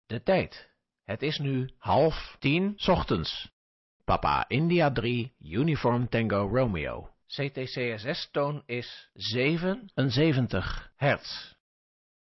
De tijd. Het is nu 9:30 ochtends. Papa India 3, Uniform Tango Romeo. CTCSS-toon is 77 hertz.